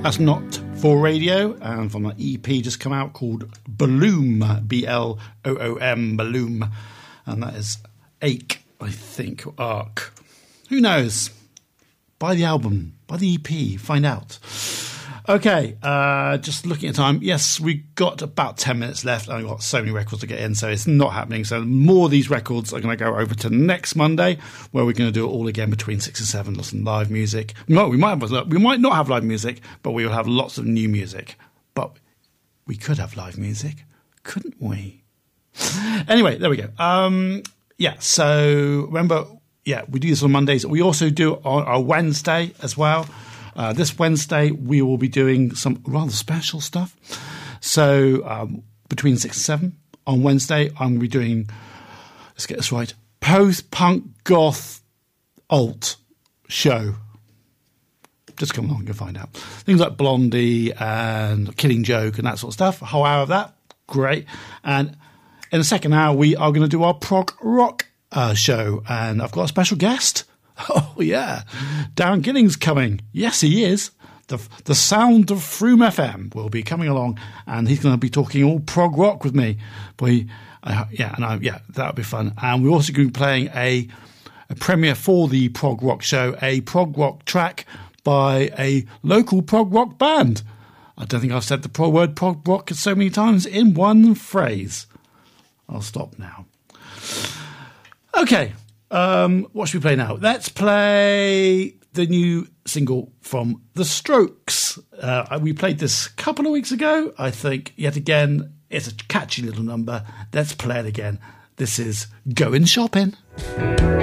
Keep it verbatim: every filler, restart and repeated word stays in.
That's Not For Radio, and from an E P just come out called Bloom, B L O O M, Bloom, and that is Ache, I think, or Arc. Who knows? Buy the album, buy the E P, find out. Okay, uh, just looking at time. Yes, we got about ten minutes left. I've got so many records to get in, so it's not happening. So more of these records are going to go over to next Monday, where we're going to do it all again between six and seven. Lots of live music. No, we might have, we might not have live music, but we will have lots of new music. But we could have live music, couldn't we? Anyway, there we go. Um, yeah. So remember, yeah, we do this on Mondays. We also do it on our Wednesday as well. Uh, this Wednesday, we will be doing some rather special stuff. So um, between six and seven on Wednesday, I'm going to be doing, let's get this right, post-punk goth alt show. Just come along and find out. Things like Blondie and Killing Joke and that sort of stuff. A whole hour of that, great. And in the second hour, we are going to do our prog rock uh, show. And I've got a special guest. Oh, yeah. Darren Giddings coming. Yes, he is. The the sound of Froome F M will be coming along, and he's going to be talking all prog rock with me. Boy, uh, yeah, and I, yeah, that'll be fun. And we're also going to be playing a, a premiere for the prog rock show, a prog rock track by a local prog rock band. I don't think I've said the pro word prog rock so many times in one phrase. I'll stop now. Okay. Um, what should we play now? Let's play the new single from The Strokes. Uh, we played this a couple of weeks ago. I think, yet again, it's a catchy little number. Let's play it again. This is Going Shopping.